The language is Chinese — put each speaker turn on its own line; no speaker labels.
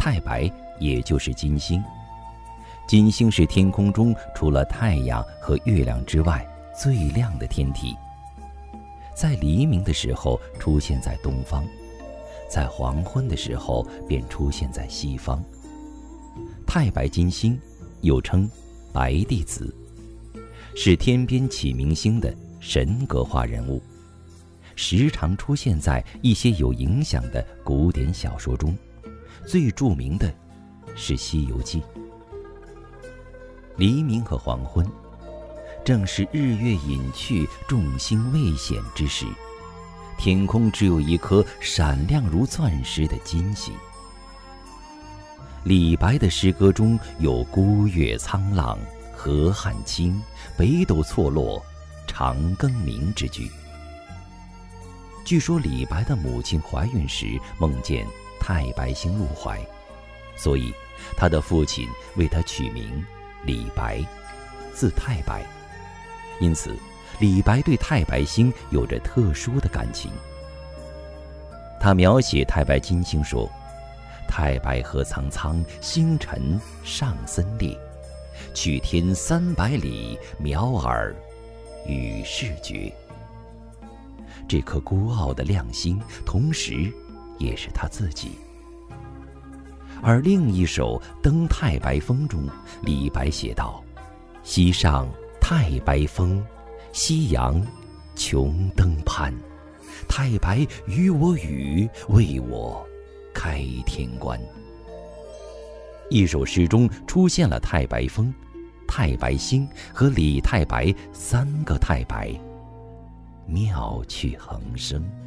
太白也就是金星。金星是天空中除了太阳和月亮之外最亮的天体，在黎明的时候出现在东方，在黄昏的时候便出现在西方。太白金星又称白帝子，是天边启明星的神格化人物，时常出现在一些有影响的古典小说中，最著名的是《西游记》。黎明和黄昏，正是日月隐去、众星未显之时，天空只有一颗闪亮如钻石的金星。李白的诗歌中有孤月苍朗、河汉清、北斗错落、长庚明之句。据说李白的母亲怀孕时梦见太白星入怀，所以他的父亲为他取名李白，字太白。因此李白对太白星有着特殊的感情。他描写太白金星说：太白河苍苍，星辰上森列，去天300里，渺尔与世绝。这颗孤傲的亮星，同时也是他自己。而另一首《登太白峰》中，李白写道：西上太白峰，夕阳穷登攀。太白与我语，为我开天关。一首诗中出现了太白峰、太白星和李太白3个太白，妙趣横生。